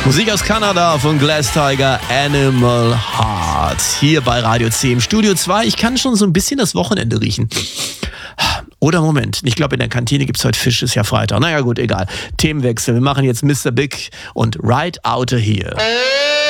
Musik aus Kanada von Glass Tiger, Animal Heart. Hier bei Radio C im Studio 2. Ich kann schon so ein bisschen das Wochenende riechen. Oder Moment, ich glaube in der Kantine gibt es heute Fisch, ist ja Freitag. Naja gut, egal. Themenwechsel, wir machen jetzt Mr. Big und Right Outta Here.